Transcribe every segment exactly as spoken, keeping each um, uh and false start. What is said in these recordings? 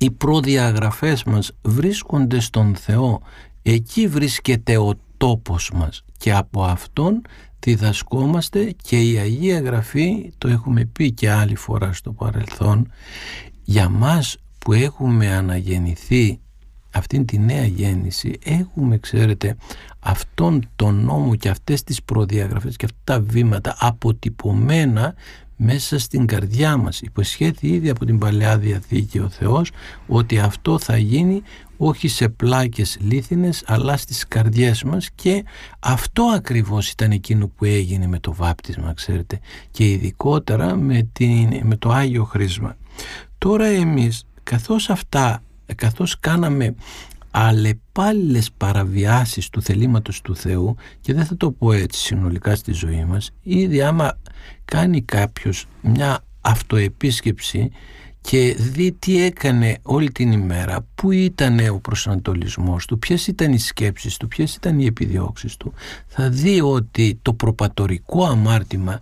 οι προδιαγραφές μας βρίσκονται στον Θεό. Εκεί βρίσκεται ο τόπος μας και από Αυτόν διδασκόμαστε, και η Αγία Γραφή, το έχουμε πει και άλλη φορά στο παρελθόν, για μας που έχουμε αναγεννηθεί αυτήν τη νέα γέννηση, έχουμε, ξέρετε, αυτόν τον νόμο και αυτές τις προδιαγραφές και αυτά τα βήματα αποτυπωμένα μέσα στην καρδιά μας. Υποσχέθη ήδη από την Παλαιά Διαθήκη ο Θεός ότι αυτό θα γίνει όχι σε πλάκες λίθινες αλλά στις καρδιές μας, και αυτό ακριβώς ήταν εκείνο που έγινε με το βάπτισμα, ξέρετε, και ειδικότερα με, την, με το Άγιο Χρίσμα. Τώρα εμείς, καθώς αυτά, καθώς κάναμε αλλεπάλληλες παραβιάσεις του θελήματος του Θεού, και δεν θα το πω έτσι συνολικά στη ζωή μας, ήδη άμα κάνει κάποιος μια αυτοεπίσκεψη και δει τι έκανε όλη την ημέρα, πού ήταν ο προσανατολισμός του, ποιες ήταν οι σκέψεις του, ποιες ήταν οι επιδιώξεις του, θα δει ότι το προπατορικό αμάρτημα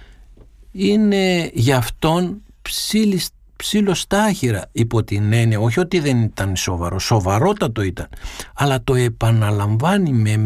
είναι για αυτόν ψήλης ψιλοστάχυρα, υπό την έννοια, όχι ότι δεν ήταν σοβαρό, σοβαρότατο ήταν, αλλά το επαναλαμβάνει με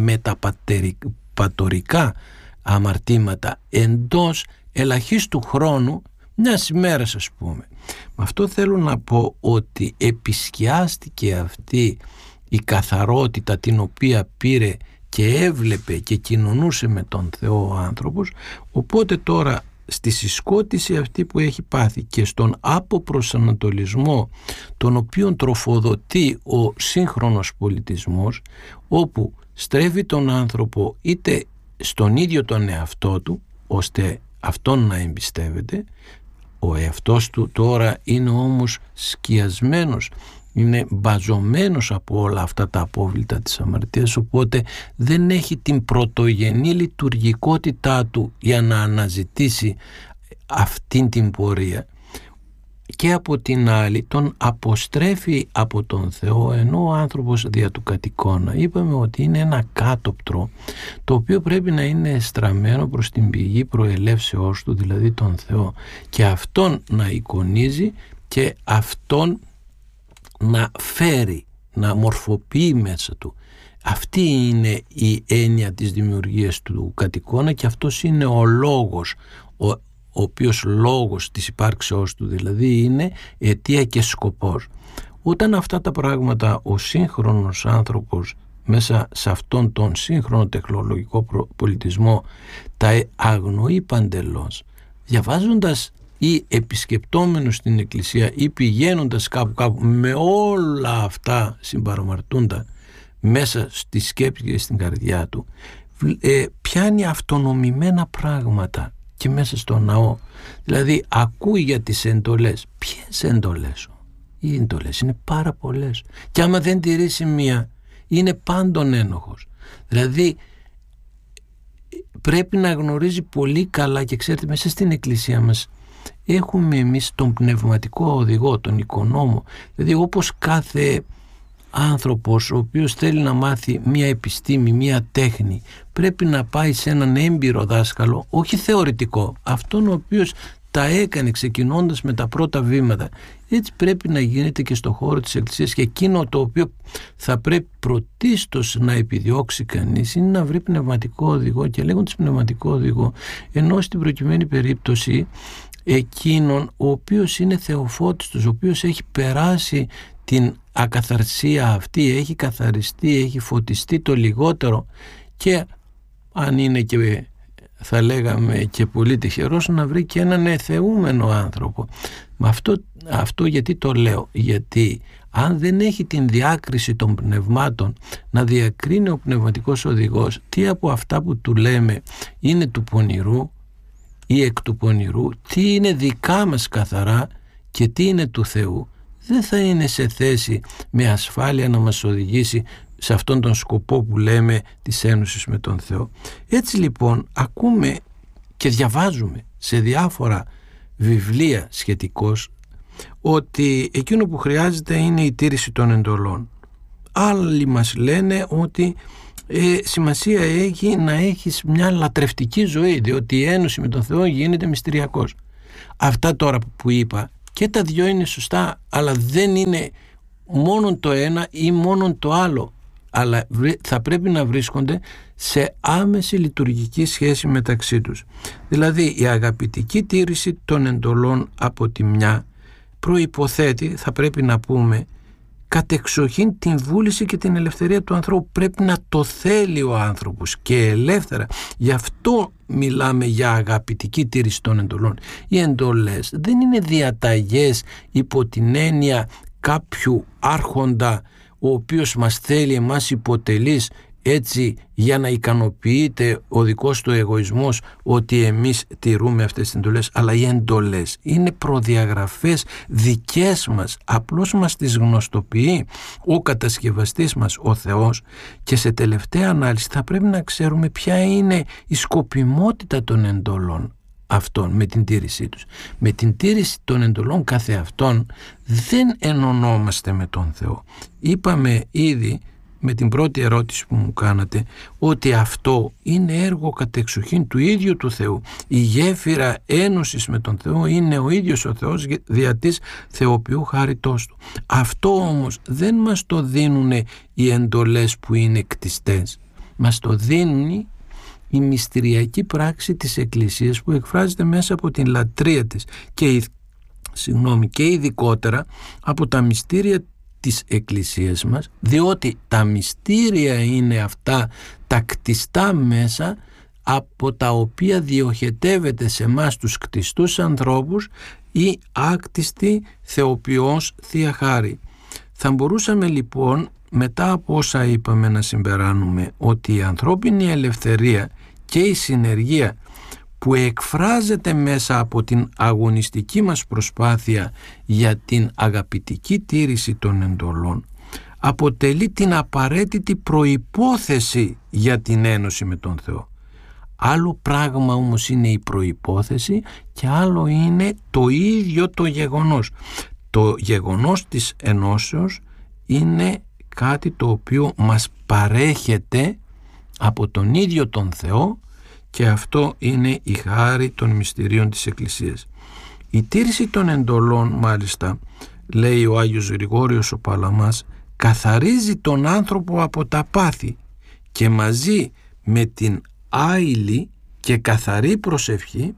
μεταπατορικά αμαρτήματα εντός ελαχίστου χρόνου, μιας ημέρας ας πούμε. Με αυτό θέλω να πω ότι επισκιάστηκε αυτή η καθαρότητα την οποία πήρε και έβλεπε και κοινωνούσε με τον Θεό ο άνθρωπος, οπότε τώρα στη συσκότηση αυτή που έχει πάθει και στον αποπροσανατολισμό τον οποίον τροφοδοτεί ο σύγχρονος πολιτισμός, όπου στρέφει τον άνθρωπο είτε στον ίδιο τον εαυτό του ώστε αυτόν να εμπιστεύεται, ο εαυτός του τώρα είναι όμως σκιασμένος, είναι μπαζωμένος από όλα αυτά τα απόβλητα της αμαρτίας, οπότε δεν έχει την πρωτογενή λειτουργικότητά του για να αναζητήσει αυτήν την πορεία, και από την άλλη τον αποστρέφει από τον Θεό, ενώ ο άνθρωπος δια του κατοικώνα είπαμε ότι είναι ένα κάτωπτρο το οποίο πρέπει να είναι στραμμένο προς την πηγή προελεύσεώς του, δηλαδή τον Θεό, και αυτόν να εικονίζει και αυτόν να φέρει, να μορφοποιεί μέσα του. Αυτή είναι η έννοια της δημιουργίας του κατοικώνα, και αυτός είναι ο λόγος, ο, ο οποίος λόγος της υπάρξεώς του δηλαδή είναι αιτία και σκοπός. Όταν αυτά τα πράγματα ο σύγχρονος άνθρωπος μέσα σε αυτόν τον σύγχρονο τεχνολογικό πολιτισμό τα αγνοεί παντελώς, διαβάζοντας ή επισκεπτόμενος στην εκκλησία ή πηγαίνοντας κάπου κάπου με όλα αυτά συμπαραμαρτούντα μέσα στη σκέψη και στην καρδιά του, ε, πιάνει αυτονομημένα πράγματα και μέσα στο ναό. Δηλαδή ακούει για τις εντολές. Ποιες εντολές? Οι εντολές είναι πάρα πολλές, και άμα δεν τηρήσει μία είναι πάντων ένοχος. Δηλαδή πρέπει να γνωρίζει πολύ καλά, και ξέρετε μέσα στην εκκλησία μας έχουμε εμείς τον πνευματικό οδηγό, τον οικονόμο, δηλαδή όπως κάθε άνθρωπος ο οποίος θέλει να μάθει μία επιστήμη, μία τέχνη, πρέπει να πάει σε έναν έμπειρο δάσκαλο, όχι θεωρητικό, αυτόν ο οποίος τα έκανε ξεκινώντας με τα πρώτα βήματα. Έτσι πρέπει να γίνεται και στο χώρο της εκκλησίας, και εκείνο το οποίο θα πρέπει πρωτίστως να επιδιώξει κανείς είναι να βρει πνευματικό οδηγό, και λέγοντας πνευματικό οδηγό ενώ στην προκειμένη περίπτωση εκείνον ο οποίος είναι θεοφώτιστος, ο οποίος έχει περάσει την ακαθαρσία αυτή, έχει καθαριστεί, έχει φωτιστεί το λιγότερο, και αν είναι και θα λέγαμε και πολύ τυχερός να βρει και έναν εθεούμενο άνθρωπο. Με αυτό, αυτό γιατί το λέω? Γιατί αν δεν έχει την διάκριση των πνευμάτων, να διακρίνει ο πνευματικός οδηγός τι από αυτά που του λέμε είναι του πονηρού ή εκ του πονηρού, τι είναι δικά μας καθαρά και τι είναι του Θεού, δεν θα είναι σε θέση με ασφάλεια να μας οδηγήσει σε αυτόν τον σκοπό που λέμε της ένωσης με τον Θεό. Έτσι λοιπόν ακούμε και διαβάζουμε σε διάφορα βιβλία σχετικώς ότι εκείνο που χρειάζεται είναι η τήρηση των εντολών. Άλλοι μας λένε ότι ε, σημασία έχει να έχεις μια λατρευτική ζωή, διότι η ένωση με τον Θεό γίνεται μυστηριακός. Αυτά τώρα που είπα Και τα δυο είναι σωστά, αλλά δεν είναι μόνο το ένα ή μόνο το άλλο, αλλά θα πρέπει να βρίσκονται σε άμεση λειτουργική σχέση μεταξύ τους. Δηλαδή η αγαπητική τήρηση των εντολών από τη μια προϋποθέτει, θα πρέπει να πούμε, κατεξοχήν την βούληση και την ελευθερία του ανθρώπου. Πρέπει να το θέλει ο άνθρωπος και ελεύθερα. Γι' αυτό μιλάμε για αγαπητική τήρηση των εντολών. Οι εντολές δεν είναι διαταγές υπό την έννοια κάποιου άρχοντα ο οποίος μας θέλει εμάς υποτελείς, έτσι για να ικανοποιείται ο δικός του εγωισμός ότι εμείς τηρούμε αυτές τις εντολές, αλλά οι εντολές είναι προδιαγραφές δικές μας, απλώς μας τις γνωστοποιεί ο κατασκευαστής μας, ο Θεός, και σε τελευταία ανάλυση θα πρέπει να ξέρουμε ποια είναι η σκοπιμότητα των εντολών αυτών με την τήρησή τους. Με την τήρηση των εντολών καθεαυτών δεν ενωνόμαστε με τον Θεό. Είπαμε ήδη με την πρώτη ερώτηση που μου κάνατε ότι αυτό είναι έργο κατεξοχήν του ίδιου του Θεού. Η γέφυρα ένωσης με τον Θεό είναι ο ίδιος ο Θεός δια της θεοποιού χάριτός του. Αυτό όμως δεν μας το δίνουν οι εντολές που είναι κτιστές. Μας το δίνουν η μυστηριακή πράξη της Εκκλησίας που εκφράζεται μέσα από την λατρεία της και, συγγνώμη, και ειδικότερα από τα μυστήρια της Εκκλησίας μας, διότι τα μυστήρια είναι αυτά τα κτιστά μέσα από τα οποία διοχετεύεται σε εμάς τους κτιστούς ανθρώπους η άκτιστη θεοποιός Θεία Χάρη. Θα μπορούσαμε λοιπόν μετά από όσα είπαμε να συμπεράνουμε ότι η ανθρώπινη ελευθερία και η συνεργία που εκφράζεται μέσα από την αγωνιστική μας προσπάθεια για την αγαπητική τήρηση των εντολών αποτελεί την απαραίτητη προϋπόθεση για την ένωση με τον Θεό. Άλλο πράγμα όμως είναι η προϋπόθεση και άλλο είναι το ίδιο το γεγονός. Το γεγονός της ενώσεως είναι κάτι το οποίο μας παρέχεται από τον ίδιο τον Θεό και αυτό είναι η χάρη των μυστηρίων της Εκκλησίας. Η τήρηση των εντολών, μάλιστα, λέει ο Άγιος Γρηγόριος ο Παλαμάς, καθαρίζει τον άνθρωπο από τα πάθη και μαζί με την άειλη και καθαρή προσευχή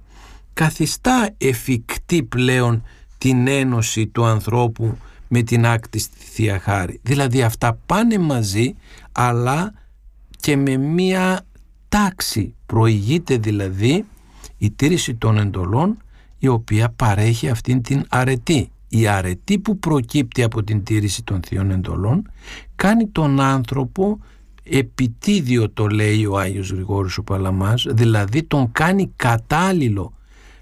καθιστά εφικτή πλέον την ένωση του ανθρώπου με την άκτιστη Θεία Χάρη. Δηλαδή αυτά πάνε μαζί, αλλά και με μία τάξη. Προηγείται δηλαδή η τήρηση των εντολών, η οποία παρέχει αυτήν την αρετή. Η αρετή που προκύπτει από την τήρηση των θείων εντολών κάνει τον άνθρωπο επιτίδιο, το λέει ο Άγιος Γρηγόριος ο Παλαμάς, δηλαδή τον κάνει κατάλληλο,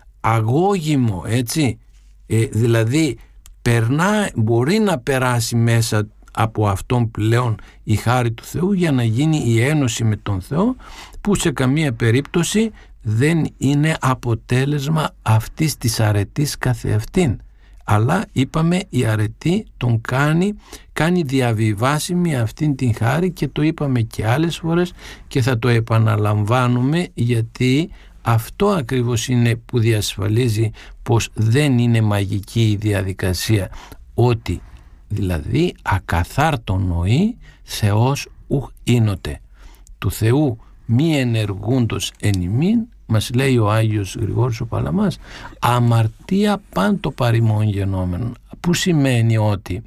αγώγιμο, έτσι, ε, δηλαδή περνά, μπορεί να περάσει μέσα από αυτόν πλέον η χάρη του Θεού για να γίνει η ένωση με τον Θεό, που σε καμία περίπτωση δεν είναι αποτέλεσμα αυτής της αρετής καθεαυτήν, αλλά είπαμε η αρετή τον κάνει, κάνει διαβιβάσιμη αυτήν την χάρη, και το είπαμε και άλλες φορές και θα το επαναλαμβάνουμε, γιατί αυτό ακριβώς είναι που διασφαλίζει πως δεν είναι μαγική η διαδικασία, ότι δηλαδή ακαθάρτον νοεί Θεός ουχ ίνοτε, του Θεού μη ενεργούντος εν ημίν, μας λέει ο Άγιος Γρηγόριος ο Παλαμάς, αμαρτία πάντο παρημών γενόμενον, που σημαίνει ότι,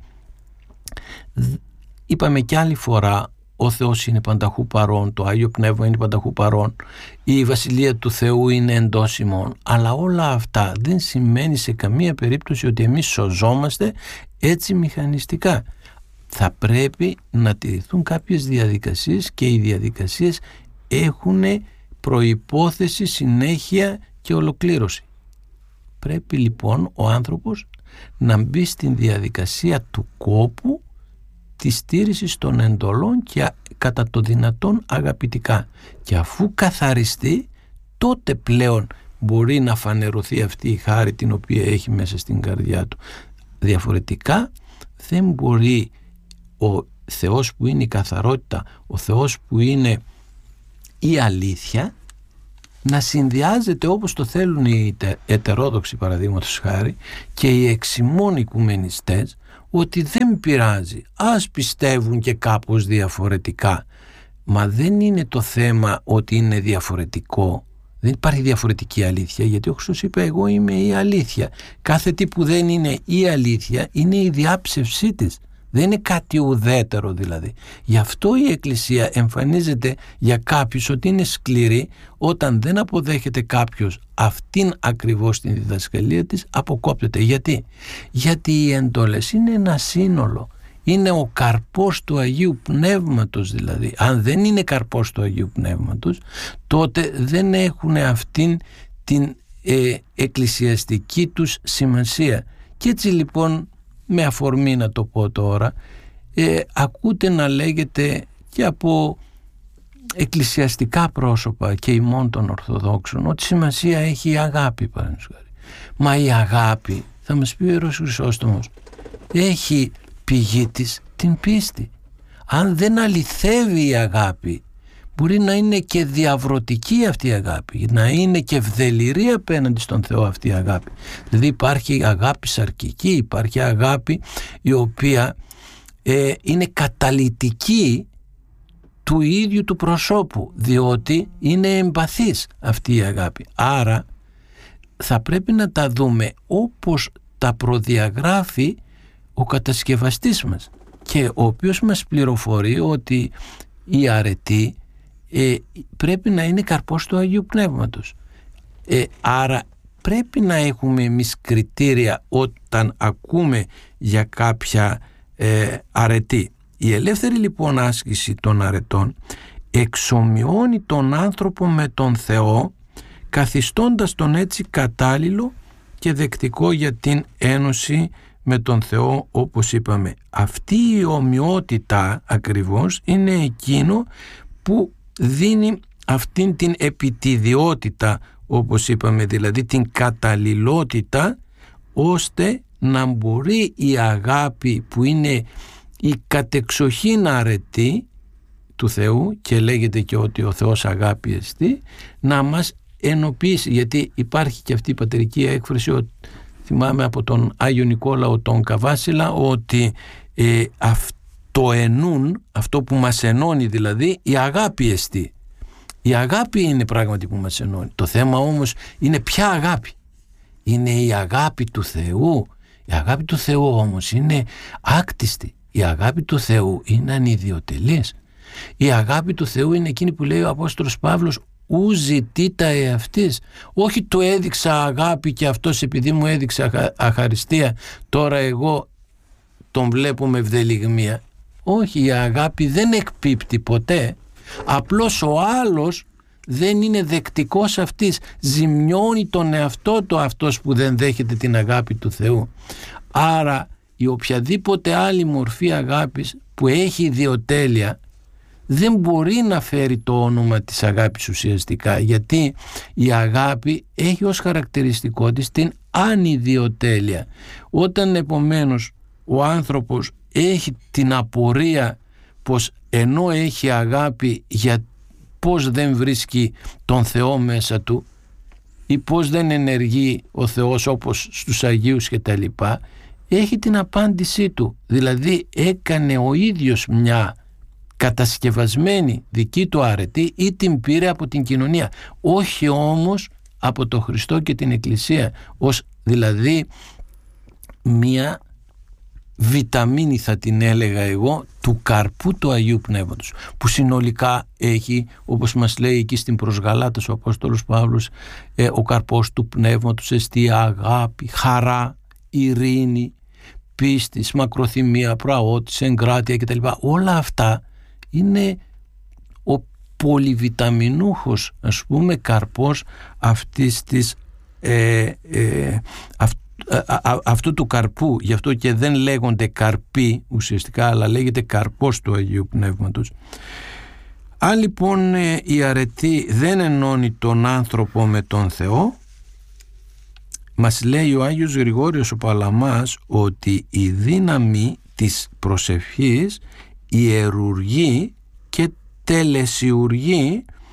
είπαμε κι άλλη φορά, ο Θεός είναι πανταχού παρών, το Άγιο Πνεύμα είναι πανταχού παρών, η Βασιλεία του Θεού είναι εντός ημών, αλλά όλα αυτά δεν σημαίνει σε καμία περίπτωση ότι εμείς σωζόμαστε έτσι μηχανιστικά. Θα πρέπει να τηρηθούν κάποιες διαδικασίες και οι διαδικασίες έχουν προϋπόθεση, συνέχεια και ολοκλήρωση. Πρέπει λοιπόν ο άνθρωπος να μπει στην διαδικασία του κόπου, της στήρησης των εντολών και κατά το δυνατόν αγαπητικά, και αφού καθαριστεί, τότε πλέον μπορεί να φανερωθεί αυτή η χάρη την οποία έχει μέσα στην καρδιά του. Διαφορετικά δεν μπορεί ο Θεός που είναι η καθαρότητα, ο Θεός που είναι η αλήθεια, να συνδυάζεται όπως το θέλουν οι ετερόδοξοι, παραδείγματος χάρη, και οι εξημών οικουμενιστές, ότι δεν πειράζει, ας πιστεύουν και κάπως διαφορετικά. Μα δεν είναι το θέμα ότι είναι διαφορετικό. Δεν υπάρχει διαφορετική αλήθεια, γιατί ο Χριστός είπε εγώ είμαι η αλήθεια. Κάθε τι που δεν είναι η αλήθεια είναι η διάψευσή της. Δεν είναι κάτι ουδέτερο δηλαδή. Γι' αυτό η Εκκλησία εμφανίζεται για κάποιους ότι είναι σκληρή, όταν δεν αποδέχεται κάποιος αυτήν ακριβώς την διδασκαλία της, αποκόπτεται. Γιατί? Γιατί οι εντολές είναι ένα σύνολο. Είναι ο καρπός του Αγίου Πνεύματος δηλαδή. Αν δεν είναι καρπός του Αγίου Πνεύματος, τότε δεν έχουν αυτήν την ε, εκκλησιαστική τους σημασία. Και έτσι λοιπόν, με αφορμή να το πω τώρα, ε, ακούτε να λέγεται και από εκκλησιαστικά πρόσωπα και ημών των Ορθοδόξων ότι σημασία έχει η αγάπη, παραδείγματος. Μα η αγάπη, θα μας πει ο Ιερός Χρυσόστομος, έχει πηγή της την πίστη. Αν δεν αληθεύει η αγάπη, μπορεί να είναι και διαβρωτική αυτή η αγάπη, να είναι και ευδελιρή απέναντι στον Θεό αυτή η αγάπη. Δηλαδή υπάρχει αγάπη σαρκική, υπάρχει αγάπη η οποία ε, είναι καταλυτική του ίδιου του προσώπου, διότι είναι εμπαθής αυτή η αγάπη. Άρα θα πρέπει να τα δούμε όπως τα προδιαγράφει ο κατασκευαστής μας, και ο οποίος μας πληροφορεί ότι η αρετή ε, πρέπει να είναι καρπός του Αγίου Πνεύματος. Ε, άρα πρέπει να έχουμε εμείς κριτήρια όταν ακούμε για κάποια ε, αρετή. Η ελεύθερη λοιπόν άσκηση των αρετών εξομοιώνει τον άνθρωπο με τον Θεό, καθιστώντας τον έτσι κατάλληλο και δεκτικό για την ένωση με τον Θεό, όπως είπαμε. Αυτή η ομοιότητα ακριβώς είναι εκείνο που δίνει αυτήν την επιτιδιότητα, όπως είπαμε, δηλαδή την καταλληλότητα, ώστε να μπορεί η αγάπη που είναι η κατεξοχήν αρετή του Θεού, και λέγεται και ότι ο Θεός αγάπη εστί, να μας ενοποιήσει. Γιατί υπάρχει και αυτή η πατερική έκφραση, ότι θυμάμαι από τον Άγιο Νικόλαο τον Καβάσιλα, ότι ε, αυτό ενούν, αυτό που μας ενώνει δηλαδή, η αγάπη εστί. Η αγάπη είναι πράγματι που μας ενώνει. Το θέμα όμως είναι ποια αγάπη. Είναι η αγάπη του Θεού. Η αγάπη του Θεού όμως είναι άκτιστη. Η αγάπη του Θεού είναι ανιδιοτελής. Η αγάπη του Θεού είναι εκείνη που λέει ο Απόστολος Παύλος, ου ζητήτα εαυτής. Όχι του έδειξα αγάπη και αυτός επειδή μου έδειξε αχαριστία, τώρα εγώ τον βλέπω με ευδελιγμία. Όχι, η αγάπη δεν εκπίπτει ποτέ. Απλώς ο άλλος δεν είναι δεκτικός αυτής. Ζημιώνει τον εαυτό του αυτός που δεν δέχεται την αγάπη του Θεού. Άρα η οποιαδήποτε άλλη μορφή αγάπης που έχει ιδιοτέλεια δεν μπορεί να φέρει το όνομα της αγάπης ουσιαστικά, γιατί η αγάπη έχει ως χαρακτηριστικό της την ανιδιοτέλεια. Όταν επομένως ο άνθρωπος έχει την απορία πως ενώ έχει αγάπη, για πως δεν βρίσκει τον Θεό μέσα του ή πως δεν ενεργεί ο Θεός όπως στους Αγίους και τα λοιπά, έχει την απάντησή του. Δηλαδή έκανε ο ίδιος μια κατασκευασμένη δική του αρετή ή την πήρε από την κοινωνία, όχι όμως από το Χριστό και την Εκκλησία, ως δηλαδή μια βιταμίνη, θα την έλεγα εγώ, του καρπού του Αγίου Πνεύματος, που συνολικά έχει, όπως μας λέει εκεί στην προς Γαλάτας ο Απόστολος Παύλος, ε, ο καρπός του Πνεύματος εστί αγάπη, χαρά, ειρήνη, πίστη, μακροθυμία, πραότης, εγκράτεια κτλ. Όλα αυτά είναι ο πολυβιταμινούχος, ας πούμε, καρπός αυτής της ε, ε, αυ, α, α, αυτού του καρπού. Γι' αυτό και δεν λέγονται καρποί ουσιαστικά, αλλά λέγεται καρπός του Αγίου Πνεύματος. Αν λοιπόν ε, η αρετή δεν ενώνει τον άνθρωπο με τον Θεό, μας λέει ο Άγιος Γρηγόριος ο Παλαμάς ότι η δύναμη της προσευχής ιερουργεί και τελεσιουργεί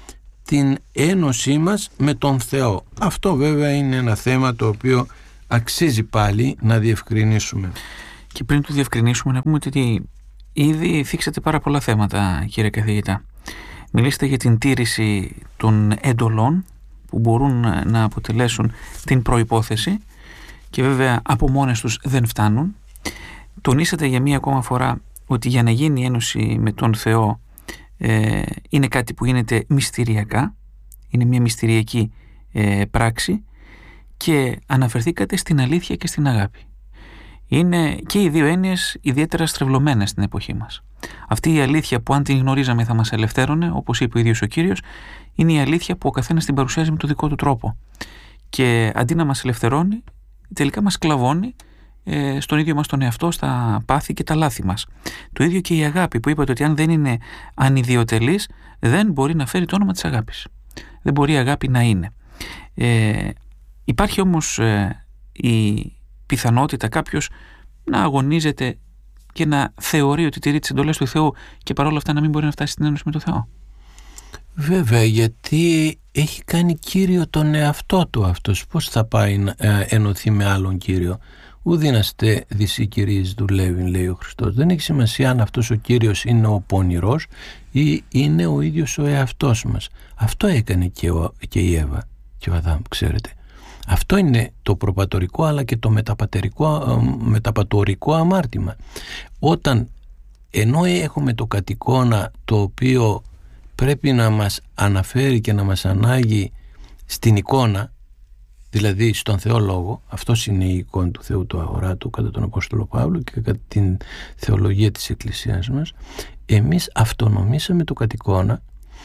στην ένωσή μας με τον Θεό. Αυτό βέβαια είναι ένα θέμα το οποίο αξίζει πάλι να διευκρινίσουμε. Και πριν το διευκρινίσουμε, να πούμε ότι ήδη θίξατε πάρα πολλά θέματα, κύριε καθηγητά. Μιλήσατε για την τήρηση των εντολών που μπορούν να αποτελέσουν την προϋπόθεση και βέβαια από μόνες τους δεν φτάνουν. Τονίσατε για μία ακόμα φορά ότι για να γίνει η ένωση με τον Θεό ε, είναι κάτι που γίνεται μυστηριακά, είναι μια μυστηριακή ε, πράξη, και αναφερθήκατε στην αλήθεια και στην αγάπη. Είναι και οι δύο έννοιες ιδιαίτερα στρεβλωμένες στην εποχή μας. Αυτή η αλήθεια που αν την γνωρίζαμε θα μας ελευθέρωνε, όπως είπε ο ίδιος ο Κύριος, είναι η αλήθεια που ο καθένας την παρουσιάζει με τον δικό του τρόπο. Και αντί να μας ελευθερώνει, τελικά μας σκλαβώνει ε, στον ίδιο μας τον εαυτό, στα πάθη και τα λάθη μας. Το ίδιο και η αγάπη, που είπατε ότι αν δεν είναι ανιδιοτελής, δεν μπορεί να φέρει το όνομα της αγάπης. Δεν μπορεί η αγάπη να είναι. Ε, υπάρχει όμως ε, η πιθανότητα κάποιος να αγωνίζεται και να θεωρεί ότι τηρεί τις εντολές του Θεού και παρόλα αυτά να μην μπορεί να φτάσει στην ένωση με τον Θεό. Βέβαια, γιατί έχει κάνει κύριο τον εαυτό του αυτός. Πώς θα πάει να ε, ενωθεί με άλλον κύριο? Ουδήναστε δυσί κυρίες δουλεύει, λέει ο Χριστός. Δεν έχει σημασία αν αυτός ο κύριος είναι ο πονηρός ή είναι ο ίδιος ο εαυτός μας. Αυτό έκανε και, ο, και η Εύα και ο Αδάμ, ξέρετε. Αυτό είναι το προπατορικό αλλά και το μεταπατερικό, μεταπατορικό αμάρτημα. Όταν ενώ έχουμε το κατ' το οποίο πρέπει να μας αναφέρει και να μας ανάγει στην εικόνα, δηλαδή στον Θεό Λόγο, αυτός είναι η εικόνα του Θεού του αγοράτου κατά τον Απόστολο Παύλο και κατά την θεολογία της Εκκλησίας μας, εμείς αυτονομήσαμε το κατ' εικόνα,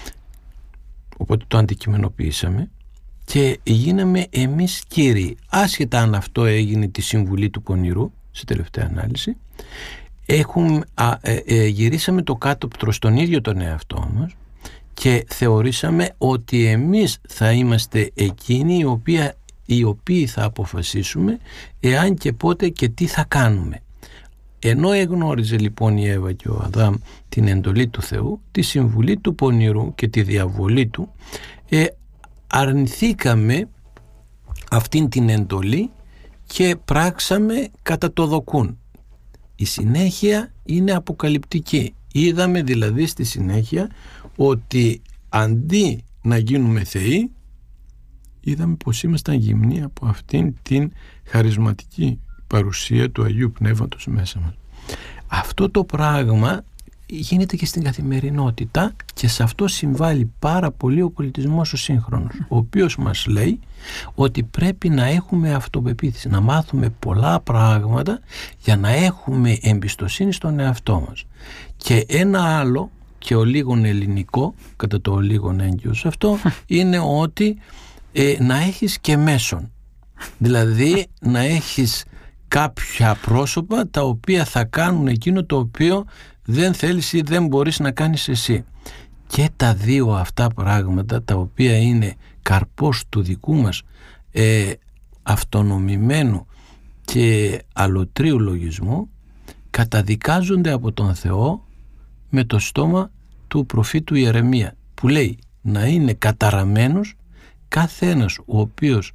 οπότε το αντικειμενοποιήσαμε και γίναμε εμείς κύριοι, άσχετα αν αυτό έγινε τη συμβουλή του πονηρού σε τελευταία ανάλυση. Έχουμε, α, ε, ε, γυρίσαμε το κάτωπτρο στον ίδιο τον εαυτό μας και θεωρήσαμε ότι εμείς θα είμαστε εκείνοι οι οποίοι, οι οποίοι θα αποφασίσουμε εάν και πότε και τι θα κάνουμε. Ενώ εγνώριζε λοιπόν η Εύα και ο Αδάμ την εντολή του Θεού, τη συμβουλή του πονηρού και τη διαβολή του, ε, αρνηθήκαμε αυτήν την εντολή και πράξαμε κατά το δοκούν. Η συνέχεια είναι αποκαλυπτική. Είδαμε δηλαδή στη συνέχεια ότι αντί να γίνουμε θεοί, είδαμε πως ήμασταν γυμνοί από αυτήν την χαρισματική παρουσία του Αγίου Πνεύματος μέσα μας. Αυτό το πράγμα γίνεται και στην καθημερινότητα και σε αυτό συμβάλλει πάρα πολύ ο πολιτισμός ο σύγχρονος, ο οποίος μας λέει ότι πρέπει να έχουμε αυτοπεποίθηση, να μάθουμε πολλά πράγματα για να έχουμε εμπιστοσύνη στον εαυτό μας. Και ένα άλλο και ο λίγον ελληνικό, κατά το ο λίγον έγκυος αυτό, είναι ότι ε, να έχεις και μέσον, δηλαδή να έχεις κάποια πρόσωπα τα οποία θα κάνουν εκείνο το οποίο δεν θέλεις ή δεν μπορείς να κάνεις εσύ. Και τα δύο αυτά πράγματα, τα οποία είναι καρπός του δικού μας ε, αυτονομημένου και αλωτρίου λογισμού, καταδικάζονται από τον Θεό με το στόμα του προφήτου Ιερεμία, που λέει να είναι καταραμένος κάθε ένας ο οποίος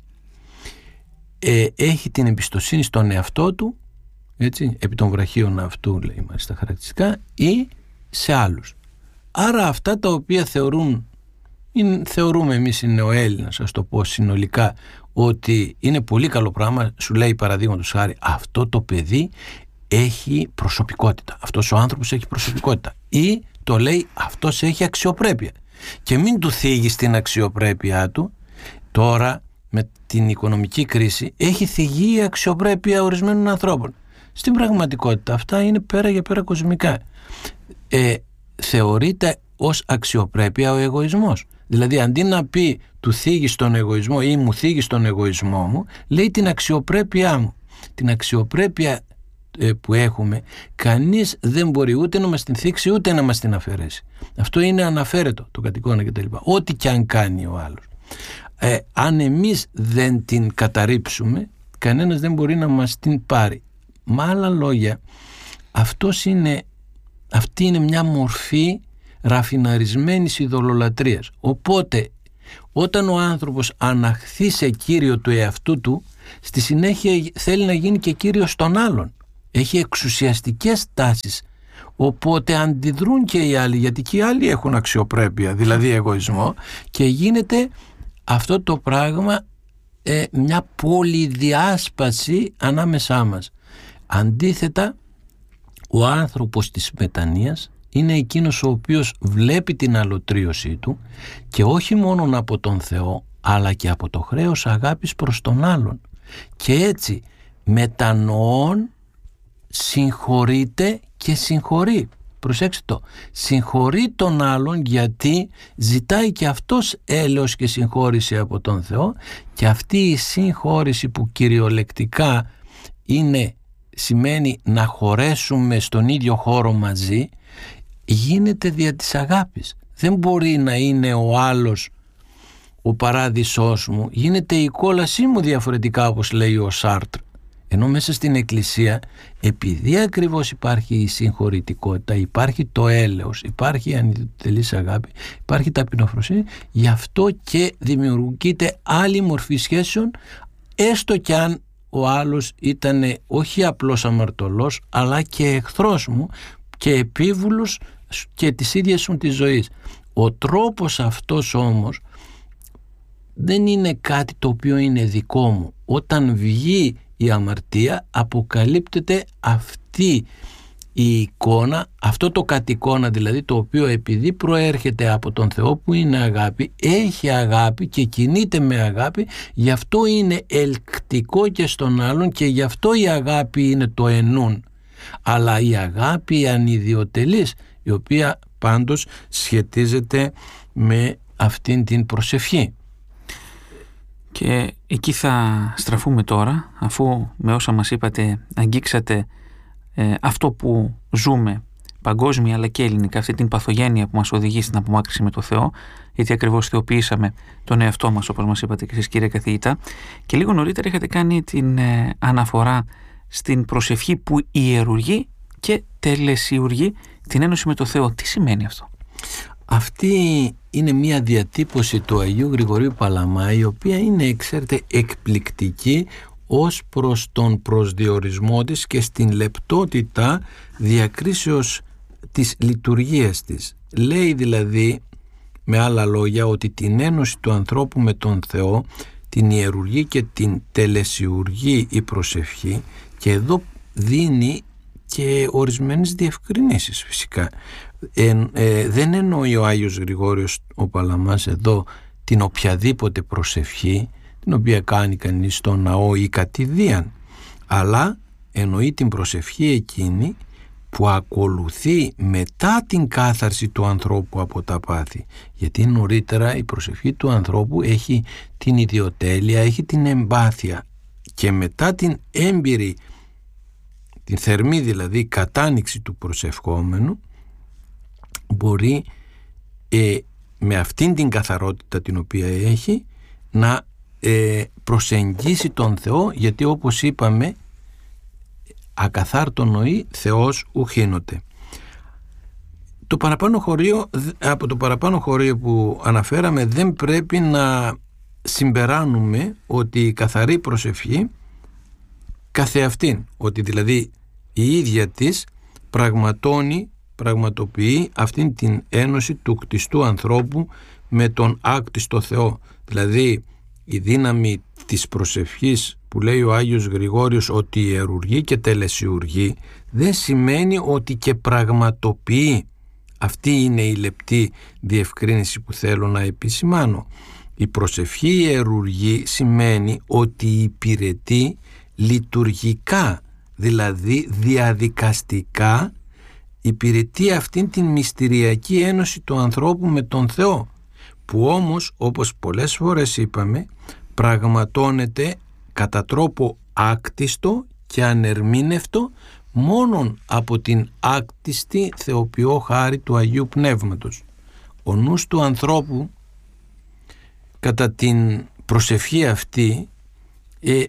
ε, έχει την εμπιστοσύνη στον εαυτό του, έτσι, επί των βραχίων αυτού λέει μάλιστα χαρακτηριστικά, ή σε άλλους. Άρα αυτά τα οποία θεωρούν, είναι, θεωρούμε εμείς οι νεοέλληνες, ας το πω συνολικά, ότι είναι πολύ καλό πράγμα, σου λέει παραδείγματος χάρη, αυτό το παιδί έχει προσωπικότητα, αυτός ο άνθρωπος έχει προσωπικότητα, ή το λέει αυτός έχει αξιοπρέπεια, και μην του θίγεις την αξιοπρέπειά του. Τώρα με την οικονομική κρίση έχει θυγεί η αξιοπρέπεια ορισμένων ανθρώπων. Στην πραγματικότητα αυτά είναι πέρα για πέρα κοσμικά. Ε, θεωρείται ως αξιοπρέπεια ο εγωισμός. Δηλαδή αντί να πει του θίγεις τον εγωισμό ή μου θίγεις τον εγωισμό μου, λέει την αξιοπρέπειά μου. Την αξιοπρέπεια ε, που έχουμε, κανείς δεν μπορεί ούτε να μας την θίξει ούτε να μας την αφαιρέσει. Αυτό είναι αναφέρετο, το κατοικώνα κτλ. Ό,τι και αν κάνει ο άλλος. Ε, αν εμείς δεν την καταρρίψουμε, κανένας δεν μπορεί να μας την πάρει. Με άλλα λόγια, αυτός είναι, αυτή είναι μια μορφή ραφιναρισμένης ειδωλολατρίας. Οπότε όταν ο άνθρωπος αναχθεί σε κύριο του εαυτού του, στη συνέχεια θέλει να γίνει και κύριος των άλλων. Έχει εξουσιαστικές τάσεις, οπότε αντιδρούν και οι άλλοι, γιατί και οι άλλοι έχουν αξιοπρέπεια, δηλαδή εγωισμό, και γίνεται αυτό το πράγμα ε, μια πολυδιάσπαση ανάμεσά μας. Αντίθετα, ο άνθρωπος της μετανοίας είναι εκείνος ο οποίος βλέπει την αλωτρίωσή του, και όχι μόνο από τον Θεό, αλλά και από το χρέος αγάπης προς τον άλλον, και έτσι μετανοών συγχωρείται και συγχωρεί. Προσέξτε το, συγχωρεί τον άλλον, γιατί ζητάει και αυτός έλεος και συγχώρηση από τον Θεό, και αυτή η συγχώρηση που κυριολεκτικά είναι, σημαίνει να χωρέσουμε στον ίδιο χώρο μαζί, γίνεται δια της αγάπης. Δεν μπορεί να είναι ο άλλος ο παράδεισός μου, γίνεται η κόλασή μου διαφορετικά, όπως λέει ο Σάρτρ. Ενώ μέσα στην Εκκλησία, επειδή ακριβώς υπάρχει η συγχωρητικότητα, υπάρχει το έλεος, υπάρχει η ανιδιοτελής αγάπη, υπάρχει ταπεινοφροσύνη, γι' αυτό και δημιουργείται άλλη μορφή σχέσεων, έστω κι αν ο άλλος ήταν όχι απλώς αμαρτωλός, αλλά και εχθρός μου και επίβουλος και της ίδιας μου της ζωής. Ο τρόπος αυτός όμως δεν είναι κάτι το οποίο είναι δικό μου. Όταν βγει η αμαρτία, αποκαλύπτεται αυτή η εικόνα, αυτό το κατ-εικόνα δηλαδή, το οποίο επειδή προέρχεται από τον Θεό που είναι αγάπη, έχει αγάπη και κινείται με αγάπη, γι' αυτό είναι ελκτικό και στον άλλον, και γι' αυτό η αγάπη είναι το ενούν. Αλλά η αγάπη η ανιδιοτελής, η οποία πάντως σχετίζεται με αυτήν την προσευχή. Και εκεί θα στραφούμε τώρα, αφού με όσα μας είπατε αγγίξατε ε, αυτό που ζούμε παγκόσμια αλλά και ελληνικά, αυτή την παθογένεια που μας οδηγεί στην απομάκρυνση με το Θεό, γιατί ακριβώς θεοποιήσαμε τον εαυτό μας, όπως μας είπατε και εσείς, κύριε καθηγητά, και λίγο νωρίτερα είχατε κάνει την ε, αναφορά στην προσευχή που ιερουργεί και τελεσιουργεί την ένωση με το Θεό. Τι σημαίνει αυτό? Αυτή είναι μια διατύπωση του Αγίου Γρηγορίου Παλαμά, η οποία είναι, ξέρετε, εκπληκτική ως προς τον προσδιορισμό της και στην λεπτότητα διακρίσεως της λειτουργίας της. Λέει δηλαδή, με άλλα λόγια, ότι την ένωση του ανθρώπου με τον Θεό την ιερουργεί και την τελεσιουργεί η προσευχή, και εδώ δίνει και ορισμένες διευκρινήσεις φυσικά. Ε, ε, δεν εννοεί ο Άγιος Γρηγόριος ο Παλαμάς εδώ την οποιαδήποτε προσευχή την οποία κάνει κανείς στο ναό ή κατηδίαν, αλλά εννοεί την προσευχή εκείνη που ακολουθεί μετά την κάθαρση του ανθρώπου από τα πάθη, γιατί νωρίτερα η προσευχή του ανθρώπου έχει την ιδιοτέλεια, έχει την εμπάθεια, και μετά την έμπειρη, την θερμή δηλαδή κατάνοιξη του προσευχόμενου, μπορεί ε, με αυτήν την καθαρότητα την οποία έχει να ε, προσεγγίσει τον Θεό, γιατί όπως είπαμε, ακαθάρτο νοεί Θεός ουχήνοτε. Το παραπάνω χωρίο, από το παραπάνω χωρίο που αναφέραμε, δεν πρέπει να συμπεράνουμε ότι η καθαρή προσευχή καθεαυτήν, ότι δηλαδή η ίδια της πραγματώνει, πραγματοποιεί αυτήν την ένωση του κτιστού ανθρώπου με τον άκτιστο Θεό. Δηλαδή η δύναμη της προσευχής που λέει ο Άγιος Γρηγόριος ότι ιερουργεί και τελεσιουργεί, δεν σημαίνει ότι και πραγματοποιεί. Αυτή είναι η λεπτή διευκρίνηση που θέλω να επισημάνω. Η προσευχή ιερουργεί σημαίνει ότι υπηρετεί λειτουργικά, δηλαδή διαδικαστικά, υπηρετεί αυτήν την μυστηριακή ένωση του ανθρώπου με τον Θεό, που όμως, όπως πολλές φορές είπαμε, πραγματώνεται κατά τρόπο άκτιστο και ανερμήνευτο μόνον από την άκτιστη θεοποιώ χάρη του Αγίου Πνεύματος. Ο νους του ανθρώπου κατά την προσευχή αυτή ε,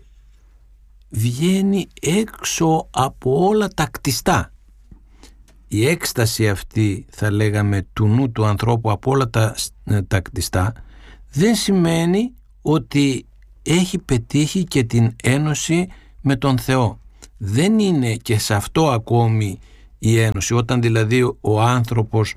βγαίνει έξω από όλα τα κτιστά. Η έκσταση αυτή, θα λέγαμε, του νου του ανθρώπου από όλα τα, τα κτιστά δεν σημαίνει ότι έχει πετύχει και την ένωση με τον Θεό. Δεν είναι και σε αυτό ακόμη η ένωση, όταν δηλαδή ο άνθρωπος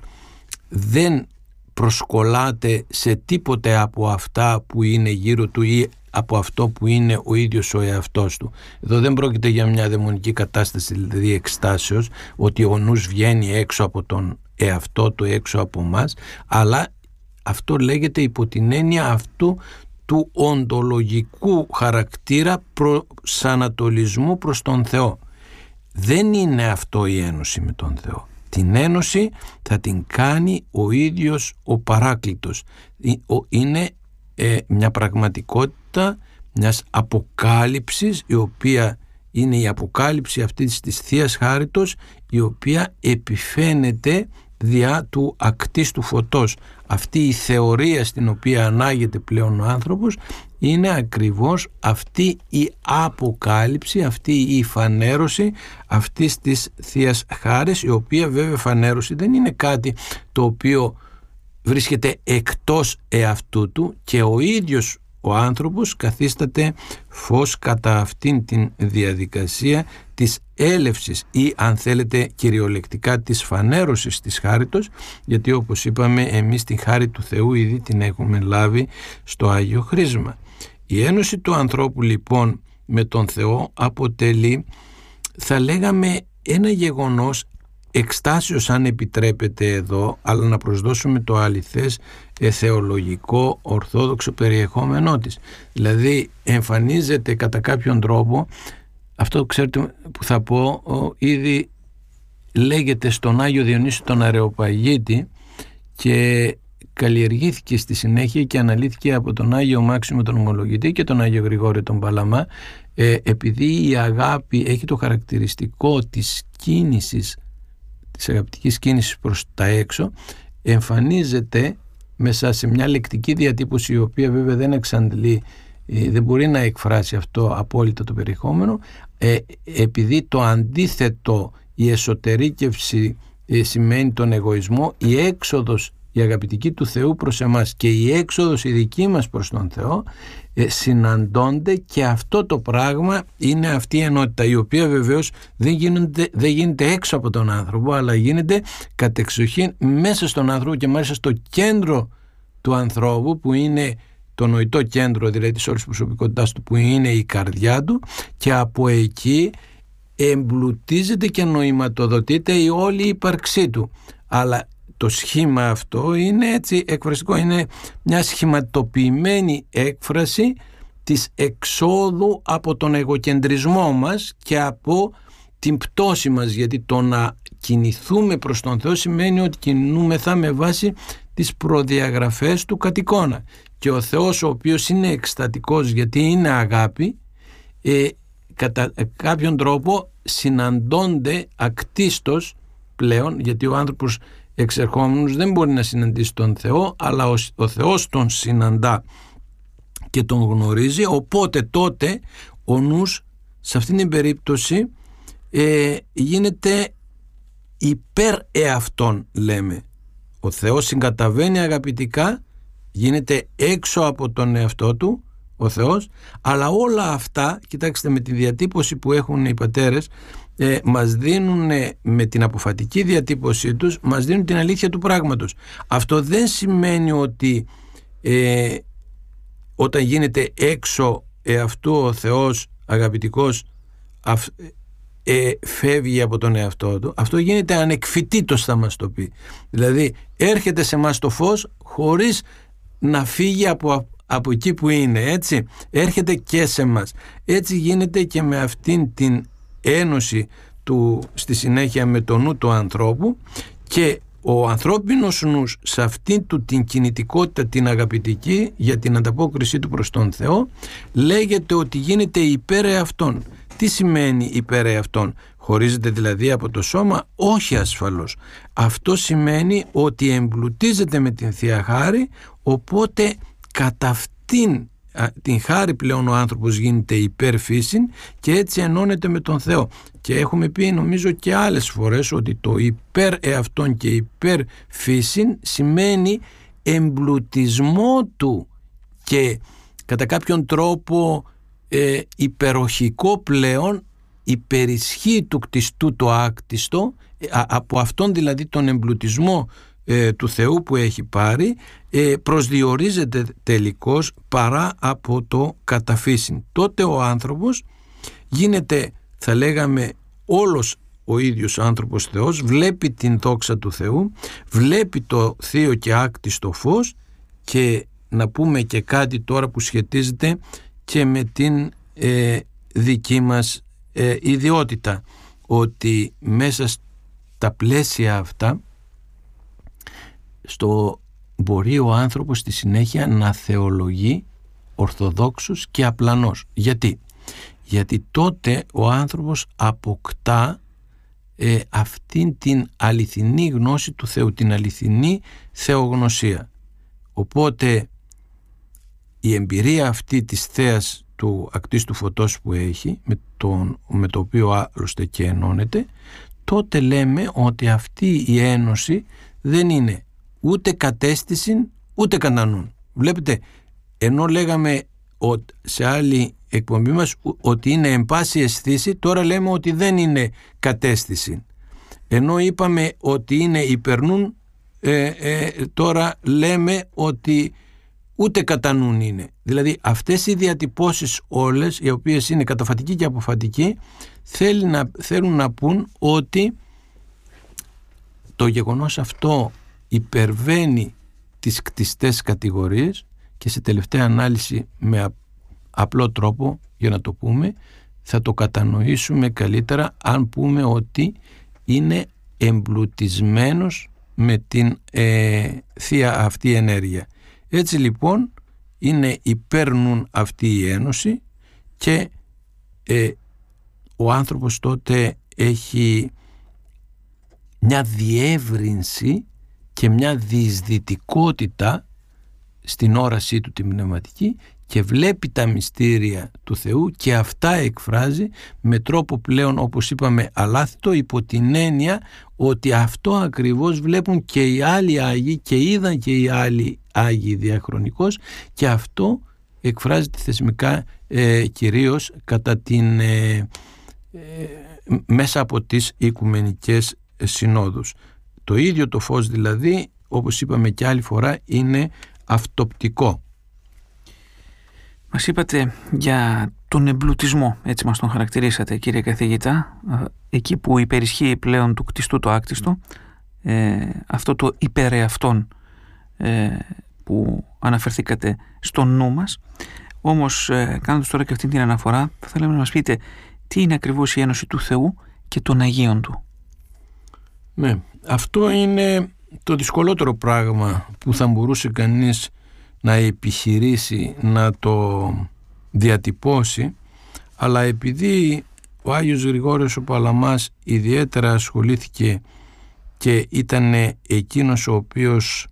δεν προσκολάται σε τίποτε από αυτά που είναι γύρω του ή από αυτό που είναι ο ίδιος ο εαυτός του. Εδώ δεν πρόκειται για μια δαιμονική κατάσταση, δηλαδή εκστάσεως, ότι ο νους βγαίνει έξω από τον εαυτό του, έξω από μας, αλλά αυτό λέγεται υπό την έννοια αυτού του οντολογικού χαρακτήρα προσανατολισμού προς τον Θεό. Δεν είναι αυτό η ένωση με τον Θεό. Την ένωση θα την κάνει ο ίδιος ο Παράκλητος. Είναι ε, μια πραγματικότητα μιας αποκάλυψης, η οποία είναι η αποκάλυψη αυτής της Θείας Χάριτος, η οποία επιφαίνεται διά του ακτίστου φωτός. Αυτή η θεωρία στην οποία ανάγεται πλέον ο άνθρωπος είναι ακριβώς αυτή η αποκάλυψη, αυτή η φανέρωση αυτής της Θείας Χάρης, η οποία βέβαια φανέρωση δεν είναι κάτι το οποίο βρίσκεται εκτός εαυτού του, και ο ίδιος ο άνθρωπος καθίσταται φως κατά αυτήν την διαδικασία της έλευσης ή, αν θέλετε κυριολεκτικά, της φανέρωσης της χάριτος, γιατί όπως είπαμε εμείς την χάρη του Θεού ήδη την έχουμε λάβει στο Άγιο Χρίσμα. Η ένωση του ανθρώπου λοιπόν με τον Θεό αποτελεί, θα λέγαμε, ένα γεγονός εκστάσεως, αν επιτρέπετε εδώ, αλλά να προσδώσουμε το αληθές ε, θεολογικό ορθόδοξο περιεχόμενό της. Δηλαδή εμφανίζεται κατά κάποιον τρόπο, αυτό ξέρετε που θα πω, ο, ήδη λέγεται στον Άγιο Διονύσιο τον Αρεοπαγίτη και καλλιεργήθηκε στη συνέχεια και αναλύθηκε από τον Άγιο Μάξιμο τον Ομολογητή και τον Άγιο Γρηγόριο τον Παλαμά, ε, επειδή η αγάπη έχει το χαρακτηριστικό της κίνησης, της αγαπητικής κίνησης προς τα έξω, εμφανίζεται μέσα σε μια λεκτική διατύπωση, η οποία βέβαια δεν εξαντλεί, δεν μπορεί να εκφράσει αυτό απόλυτα το περιεχόμενο, ε, επειδή το αντίθετο, η εσωτερήκευση ε, σημαίνει τον εγωισμό, η έξοδος η αγαπητική του Θεού προς εμάς και η έξοδος η δική μας προς τον Θεό ε, συναντώνται, και αυτό το πράγμα είναι αυτή η ενότητα, η οποία βεβαίως δεν γίνεται, δεν γίνεται έξω από τον άνθρωπο, αλλά γίνεται κατεξοχήν μέσα στον άνθρωπο, και μάλιστα στο κέντρο του ανθρώπου, που είναι το νοητό κέντρο, δηλαδή της όλης προσωπικότητάς του, που είναι η καρδιά του, και από εκεί εμπλουτίζεται και νοηματοδοτείται η όλη ύπαρξή του. Αλλά το σχήμα αυτό είναι έτσι εκφραστικό, είναι μια σχηματοποιημένη έκφραση της εξόδου από τον εγωκεντρισμό μας και από την πτώση μας, γιατί το να κινηθούμε προς τον Θεό σημαίνει ότι κινούμεθα με βάση τις προδιαγραφές του κατ' εικόνα, και ο Θεός, ο οποίος είναι εκστατικός γιατί είναι αγάπη, ε, κατά κάποιον τρόπο συναντώνται ακτίστως πλέον, γιατί ο άνθρωπος εξερχόμενος δεν μπορεί να συναντήσει τον Θεό, αλλά ο, ο Θεός τον συναντά και τον γνωρίζει, οπότε τότε ο νους σε αυτήν την περίπτωση ε, γίνεται υπέρ εαυτόν, λέμε. Ο Θεός συγκαταβαίνει αγαπητικά, γίνεται έξω από τον εαυτό του ο Θεός, αλλά όλα αυτά, κοιτάξτε, με τη διατύπωση που έχουν οι πατέρες, ε, μας δίνουν, με την αποφατική διατύπωσή τους, μας δίνουν την αλήθεια του πράγματος. Αυτό δεν σημαίνει ότι ε, όταν γίνεται έξω εαυτού ο Θεός αγαπητικός αυ, ε, φεύγει από τον εαυτό του. Αυτό γίνεται ανεκφυτήτως, θα μας το πει. Δηλαδή έρχεται σε μας το φως χωρίς να φύγει από, από εκεί που είναι, έτσι. Έρχεται και σε μας. Έτσι γίνεται και με αυτήν την ένωση του στη συνέχεια με το νου του ανθρώπου, και ο ανθρώπινος νους σε αυτήν του την κινητικότητα την αγαπητική για την ανταπόκρισή του προς τον Θεό λέγεται ότι γίνεται υπέρ εαυτόν. Τι σημαίνει υπέρ εαυτόν? Χωρίζεται δηλαδή από το σώμα? Όχι ασφαλώς. Αυτό σημαίνει ότι εμπλουτίζεται με την Θεία Χάρη, οπότε κατά αυτήν την χάρη πλέον ο άνθρωπος γίνεται υπέρ φύσιν και έτσι ενώνεται με τον Θεό. Και έχουμε πει νομίζω και άλλες φορές ότι το υπέρ εαυτόν και υπέρ φύσιν σημαίνει εμπλουτισμό του και κατά κάποιον τρόπο ε, υπεροχικό πλέον υπερισχύει του κτιστού το άκτιστο, α, από αυτόν δηλαδή τον εμπλουτισμό ε, του Θεού που έχει πάρει, ε, προσδιορίζεται τελικώς παρά από το καταφύσιν. Τότε ο άνθρωπος γίνεται, θα λέγαμε, όλος ο ίδιος άνθρωπος Θεός, βλέπει την δόξα του Θεού, βλέπει το θείο και άκτιστο φως. Και να πούμε και κάτι τώρα που σχετίζεται και με την ε, δική μας ε, ιδιότητα, ότι μέσα στα πλαίσια αυτά στο μπορεί ο άνθρωπος στη συνέχεια να θεολογεί ορθοδόξους και απλανός. Γιατί? Γιατί τότε ο άνθρωπος αποκτά ε, αυτήν την αληθινή γνώση του Θεού, την αληθινή θεογνωσία. Οπότε η εμπειρία αυτή της θέας του ακτίστου φωτός που έχει, με, τον, με το οποίο άλλωστε και ενώνεται, τότε λέμε ότι αυτή η ένωση δεν είναι ούτε κατέστηση ούτε κανανούν. Βλέπετε, ενώ λέγαμε ότι σε άλλη εκπομπή μας ότι είναι εν πάση αισθήση, τώρα λέμε ότι δεν είναι κατέστηση. Ενώ είπαμε ότι είναι υπερνούν, ε, ε, τώρα λέμε ότι ούτε κατανούν είναι. Δηλαδή αυτές οι διατυπώσεις όλες, οι οποίες είναι καταφατική και αποφατική, θέλουν να, θέλουν να πούν ότι το γεγονός αυτό υπερβαίνει τις κτιστές κατηγορίες και σε τελευταία ανάλυση, με απλό τρόπο για να το πούμε, θα το κατανοήσουμε καλύτερα αν πούμε ότι είναι εμπλουτισμένος με την ε, θεία αυτή ενέργεια. Έτσι λοιπόν είναι υπέρνουν αυτή η ένωση και ε, ο άνθρωπος τότε έχει μια διεύρυνση και μια διεισδυτικότητα στην όρασή του την πνευματική και βλέπει τα μυστήρια του Θεού και αυτά εκφράζει με τρόπο πλέον, όπως είπαμε, αλάθητο, υπό την έννοια ότι αυτό ακριβώς βλέπουν και οι άλλοι Άγιοι και είδαν και οι άλλοι Άγιοι διαχρονικώς, και αυτό εκφράζεται θεσμικά ε, κυρίως κατά την, ε, ε, μέσα από τις οικουμενικές συνόδους. Το ίδιο το φως δηλαδή, όπως είπαμε και άλλη φορά, είναι αυτοπτικό. Μας είπατε για τον εμπλουτισμό, έτσι μας τον χαρακτηρίσατε κύριε καθηγητά, εκεί που υπερισχύει πλέον του κτιστού το άκτιστο, ε, αυτό το υπερεαυτόν ε, που αναφερθήκατε στο νου μας. Όμως ε, κάνοντας τώρα και αυτή την αναφορά, θα θέλαμε να μας πείτε τι είναι ακριβώς η ένωση του Θεού και των Αγίων Του. Ναι, αυτό είναι το δυσκολότερο πράγμα που θα μπορούσε κανείς να επιχειρήσει να το διατυπώσει, αλλά επειδή ο Άγιος Γρηγόριος ο Παλαμάς ιδιαίτερα ασχολήθηκε και ήταν εκείνος ο οποίος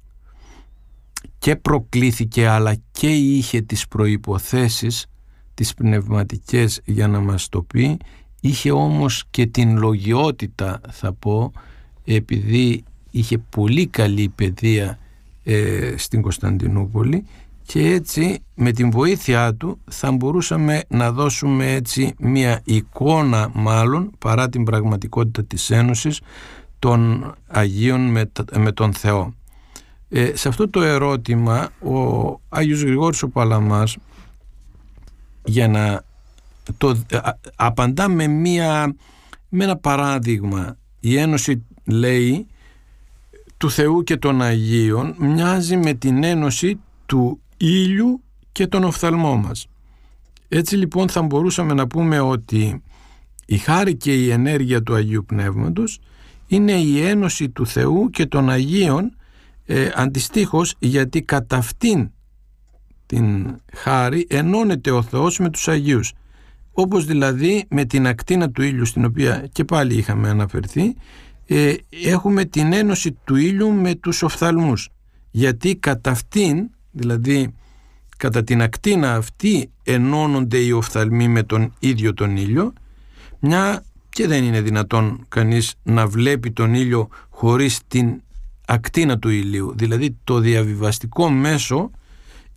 και προκλήθηκε αλλά και είχε τις προϋποθέσεις τις πνευματικές για να μας το πει, είχε όμως και την λογιότητα, θα πω, επειδή είχε πολύ καλή παιδεία ε, στην Κωνσταντινούπολη, και έτσι με την βοήθειά του θα μπορούσαμε να δώσουμε έτσι μια εικόνα, μάλλον παρά την πραγματικότητα της Ένωσης των Αγίων με, με τον Θεό. Ε, σε αυτό το ερώτημα ο Άγιος Γρηγόρης ο Παλαμάς, για να το α, απαντά με, μια, με ένα παράδειγμα. Η ένωση, λέει, του Θεού και των Αγίων μοιάζει με την ένωση του ήλιου και τον οφθαλμό μας. Έτσι λοιπόν θα μπορούσαμε να πούμε ότι η χάρη και η ενέργεια του Αγίου Πνεύματος είναι η ένωση του Θεού και των Αγίων, ε, αντιστοίχως, γιατί κατά αυτήν την χάρη ενώνεται ο Θεός με τους Αγίους, όπως δηλαδή με την ακτίνα του ήλιου, στην οποία και πάλι είχαμε αναφερθεί, ε, έχουμε την ένωση του ήλιου με τους οφθαλμούς, γιατί κατά αυτήν, δηλαδή κατά την ακτίνα αυτή, ενώνονται οι οφθαλμοί με τον ίδιο τον ήλιο, μια και δεν είναι δυνατόν κανείς να βλέπει τον ήλιο χωρίς την ακτίνα του ηλίου, δηλαδή το διαβιβαστικό μέσο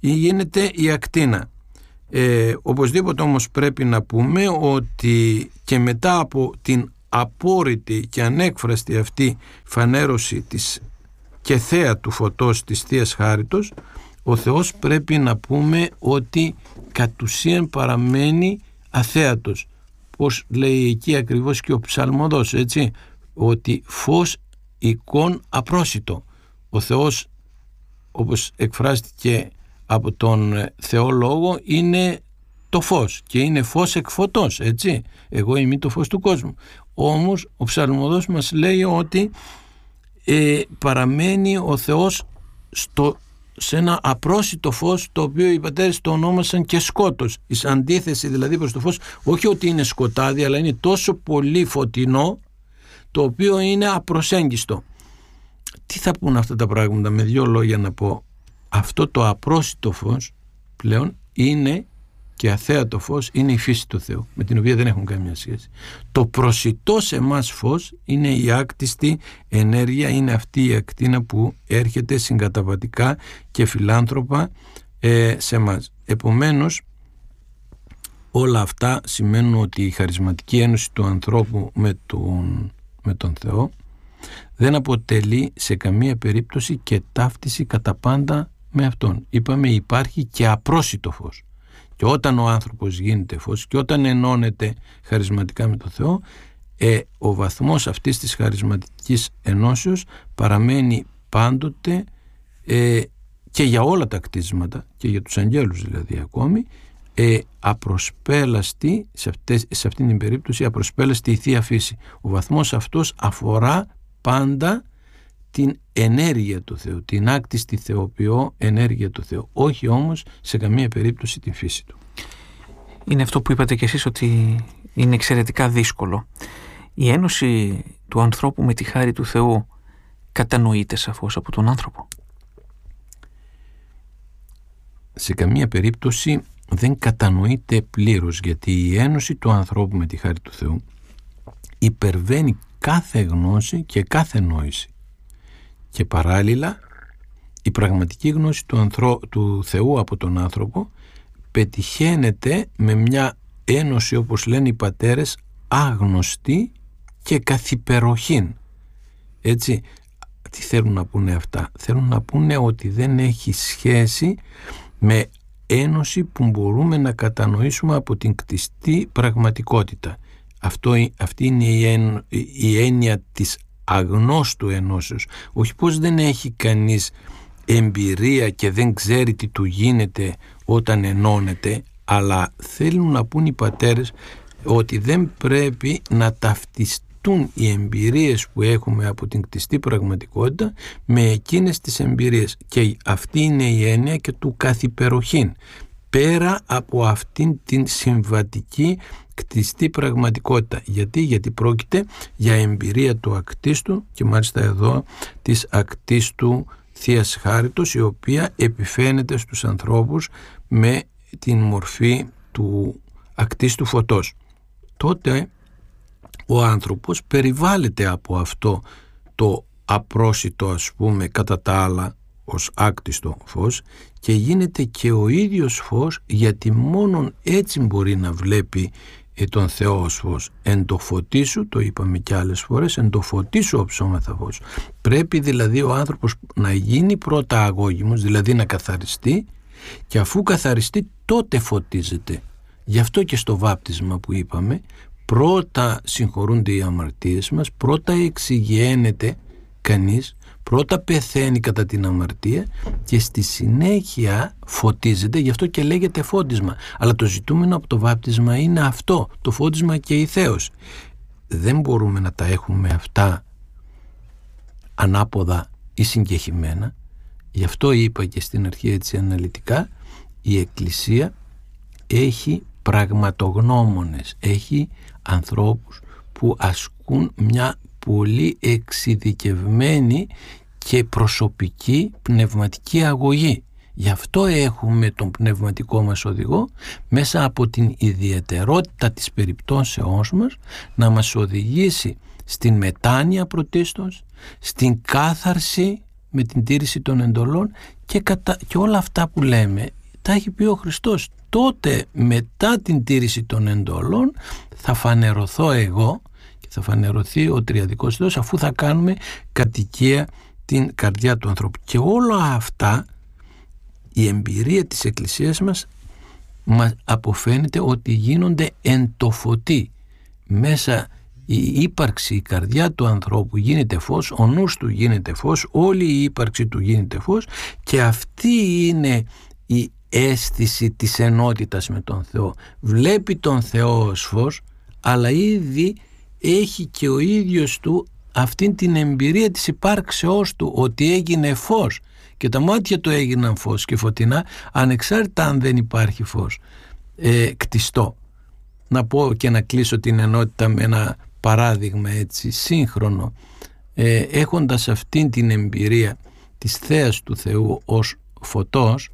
γίνεται η ακτίνα. Ε, οπωσδήποτε όμως πρέπει να πούμε ότι και μετά από την απόρριτη και ανέκφραστη αυτή φανέρωση της και θέα του φωτός της Θείας Χάριτος, ο Θεός πρέπει να πούμε ότι κατ' ουσίαν παραμένει αθέατος. Πώς λέει εκεί ακριβώς και ο ψαλμοδός, έτσι, ότι φως εικόν απρόσιτο. Ο Θεός, όπως εκφράστηκε από τον Θεό Λόγο, είναι το φως και είναι φως εκ φωτός, έτσι. Εγώ είμαι το φως του κόσμου. Όμως ο ψαλμοδός μας λέει ότι ε, παραμένει ο Θεός στο, σε ένα απρόσιτο φως, το οποίο οι πατέρες το ονόμασαν και σκότος. Εις αντίθεση δηλαδή προς το φως, όχι ότι είναι σκοτάδι, αλλά είναι τόσο πολύ φωτεινό, το οποίο είναι απροσέγγιστο. Τι θα πούν αυτά τα πράγματα? Με δύο λόγια να πω. Αυτό το απρόσιτο φως πλέον είναι και αθέατο φως, είναι η φύση του Θεού, με την οποία δεν έχουν καμία σχέση. Το προσιτό σε εμάς φως είναι η άκτιστη ενέργεια, είναι αυτή η ακτίνα που έρχεται συγκαταβατικά και φιλάνθρωπα ε, σε εμάς. Επομένως, όλα αυτά σημαίνουν ότι η χαρισματική ένωση του ανθρώπου με τον, με τον Θεό δεν αποτελεί σε καμία περίπτωση και ταύτιση κατά πάντα με Αυτόν. Είπαμε, υπάρχει και απρόσιτο φως. Και όταν ο άνθρωπος γίνεται φως και όταν ενώνεται χαρισματικά με τον Θεό, ε, ο βαθμός αυτής της χαρισματικής ενώσεως παραμένει πάντοτε ε, και για όλα τα κτίσματα και για τους αγγέλους δηλαδή ακόμη, ε, απροσπέλαστη, σε, αυτές, σε αυτήν την περίπτωση απροσπέλαστη η Θεία Φύση. Ο βαθμός αυτός αφορά πάντα την ενέργεια του Θεού, την άκτιστη θεοποιώ ενέργεια του Θεού, όχι όμως σε καμία περίπτωση την φύση του. Είναι αυτό που είπατε κι εσείς, ότι είναι εξαιρετικά δύσκολο. Η ένωση του ανθρώπου με τη χάρη του Θεού κατανοείται σαφώς από τον άνθρωπο? Σε καμία περίπτωση δεν κατανοείται πλήρως, γιατί η ένωση του ανθρώπου με τη χάρη του Θεού υπερβαίνει κάθε γνώση και κάθε νόηση. Και παράλληλα η πραγματική γνώση του, ανθρω... του Θεού από τον άνθρωπο πετυχαίνεται με μια ένωση, όπως λένε οι πατέρες, άγνωστη και καθυπεροχήν. Έτσι, τι θέλουν να πούνε αυτά? Θέλουν να πούνε ότι δεν έχει σχέση με ένωση που μπορούμε να κατανοήσουμε από την κτιστή πραγματικότητα. Αυτό, αυτή είναι η, εν, η έννοια της αγνώστου ενώσεως. Όχι πως δεν έχει κανείς εμπειρία και δεν ξέρει τι του γίνεται όταν ενώνεται, αλλά θέλουν να πούν οι πατέρες ότι δεν πρέπει να ταυτιστούν οι εμπειρίες που έχουμε από την κτιστή πραγματικότητα με εκείνες τις εμπειρίες, και αυτή είναι η έννοια και του καθυπεροχήν, πέρα από αυτήν την συμβατική κτιστή πραγματικότητα. Γιατί, γιατί πρόκειται για εμπειρία του ακτίστου, και μάλιστα εδώ της ακτίστου Θείας Χάριτος, η οποία επιφαίνεται στους ανθρώπους με την μορφή του ακτίστου φωτός. Τότε ο άνθρωπος περιβάλλεται από αυτό το απρόσιτο, ας πούμε, κατά τα άλλα ως άκτιστο φως, και γίνεται και ο ίδιος φως, γιατί μόνον έτσι μπορεί να βλέπει τον Θεό ως φως. Εν το φωτί σου, το είπαμε και άλλες φορές, εν το φωτί σου οψώμεθα φως. Πρέπει δηλαδή ο άνθρωπος να γίνει πρώτα αγώγιμος, δηλαδή να καθαριστεί, και αφού καθαριστεί τότε φωτίζεται. Γι' αυτό και στο βάπτισμα που είπαμε, πρώτα συγχωρούνται οι αμαρτίες μας, πρώτα εξηγιαίνεται κανείς, πρώτα πεθαίνει κατά την αμαρτία και στη συνέχεια φωτίζεται. Γι' αυτό και λέγεται φώτισμα. Αλλά το ζητούμενο από το βάπτισμα είναι αυτό, το φώτισμα και η θέωση. Δεν μπορούμε να τα έχουμε αυτά ανάποδα ή συγκεχημένα. Γι' αυτό είπα και στην αρχή έτσι αναλυτικά, η Εκκλησία έχει πραγματογνώμονες, έχει ανθρώπους που ασκούν μια πολύ εξειδικευμένη και προσωπική πνευματική αγωγή. Γι' αυτό έχουμε τον πνευματικό μας οδηγό, μέσα από την ιδιαιτερότητα της περιπτώσεώς μας, να μας οδηγήσει στην μετάνοια πρωτίστως, στην κάθαρση με την τήρηση των εντολών και, κατα... και όλα αυτά που λέμε τα έχει πει ο Χριστός. Τότε μετά την τήρηση των εντολών θα φανερωθώ εγώ και θα φανερωθεί ο τριαδικός Θεός, αφού θα κάνουμε κατοικία την καρδιά του ανθρώπου. Και όλα αυτά, η εμπειρία της Εκκλησίας μας μας αποφαίνεται ότι γίνονται εν το φωτί. Μέσα η ύπαρξη, η καρδιά του ανθρώπου γίνεται φως, ο νους του γίνεται φως, όλη η ύπαρξη του γίνεται φως, και αυτή είναι η αίσθηση της ενότητας με τον Θεό. Βλέπει τον Θεό ως φως, αλλά ήδη έχει και ο ίδιος του αυτήν την εμπειρία της υπάρξεώς του, ότι έγινε φως και τα μάτια του έγιναν φως και φωτεινά, ανεξάρτητα αν δεν υπάρχει φως ε, κτιστό. Να πω και να κλείσω την ενότητα με ένα παράδειγμα έτσι σύγχρονο. Ε, έχοντας αυτήν την εμπειρία της θέας του Θεού ως φωτός,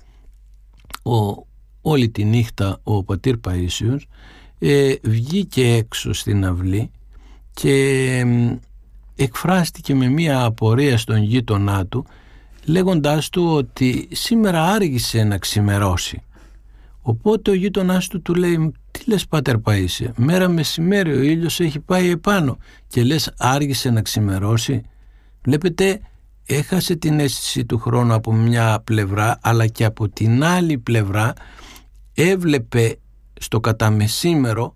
ο, όλη τη νύχτα ο πατήρ Παΐσιος ε, βγήκε έξω στην αυλή και ε, εκφράστηκε με μία απορία στον γείτονά του, λέγοντάς του ότι σήμερα άργησε να ξημερώσει. Οπότε ο γείτονάς του του λέει, τι λες πατέρ Παΐσιε, μέρα μεσημέρι ο ήλιος έχει πάει επάνω και λες άργησε να ξημερώσει? Βλέπετε, έχασε την αίσθηση του χρόνου από μια πλευρά, αλλά και από την άλλη πλευρά έβλεπε στο καταμεσήμερο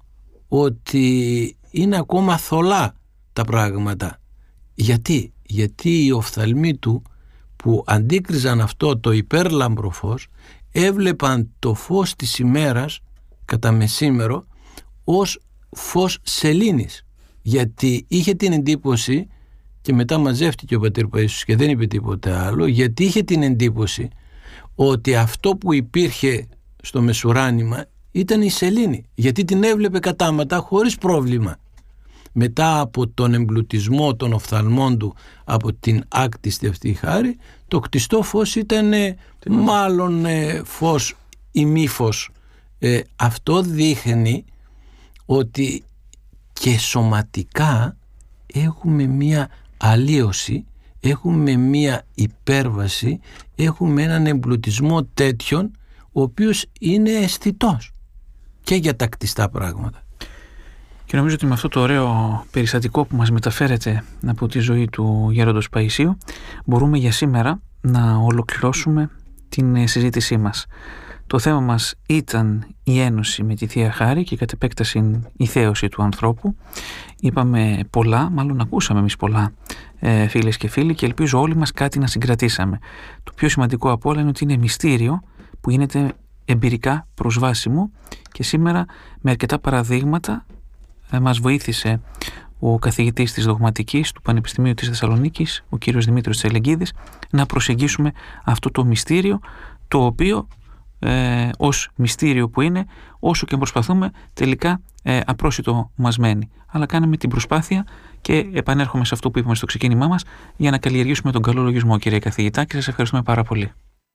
ότι είναι ακόμα θολά τα πράγματα. Γιατί? Γιατί οι οφθαλμοί του που αντίκριζαν αυτό το υπέρλαμπρο φως έβλεπαν το φως της ημέρας κατά μεσήμερο ως φως σελήνης, γιατί είχε την εντύπωση, και μετά μαζεύτηκε ο πατήρ Παΐσιος και δεν είπε τίποτε άλλο, γιατί είχε την εντύπωση ότι αυτό που υπήρχε στο μεσουράνημα ήταν η σελήνη, γιατί την έβλεπε κατάματα χωρίς πρόβλημα. Μετά από τον εμπλουτισμό των οφθαλμών του από την άκτιστη αυτή χάρη, το κτιστό φως ήταν ε, μάλλον ε, φως ή μη φως. Ε, αυτό δείχνει ότι και σωματικά έχουμε μία αλλίωση, έχουμε μία υπέρβαση, έχουμε έναν εμπλουτισμό τέτοιον, ο οποίος είναι αισθητός και για τα κτιστά πράγματα. Και νομίζω ότι με αυτό το ωραίο περιστατικό που μας μεταφέρεται από τη ζωή του Γέροντος Παΐσιου μπορούμε για σήμερα να ολοκληρώσουμε την συζήτησή μας. Το θέμα μας ήταν η ένωση με τη Θεία Χάρη και κατ' επέκταση η θέωση του ανθρώπου. Είπαμε πολλά, μάλλον ακούσαμε εμείς πολλά ε, φίλες και φίλοι, και ελπίζω όλοι μας κάτι να συγκρατήσαμε. Το πιο σημαντικό από όλα είναι ότι είναι μυστήριο που γίνεται εμπειρικά προσβάσιμο, και σήμερα με αρκετά παραδείγματα ε, μας βοήθησε ο καθηγητής της Δογματικής του Πανεπιστημίου της Θεσσαλονίκης, ο κύριος Δημήτρης Τσελεγκίδης, να προσεγγίσουμε αυτό το μυστήριο, το οποίο ε, ως μυστήριο που είναι, όσο και προσπαθούμε, τελικά ε, απρόσιτο μας μένει. Αλλά κάναμε την προσπάθεια, και επανέρχομαι σε αυτό που είπαμε στο ξεκίνημά μας, για να καλλιεργήσουμε τον καλό λογισμό, κύριε καθηγητά, και σας ευχαριστούμε πάρα πολύ.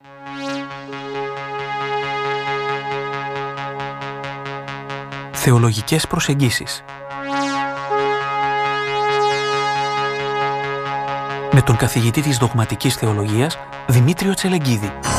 Θεολογικές προσεγγίσεις με τον καθηγητή της Δογματικής Θεολογίας Δημήτριο Τσελεγκίδη.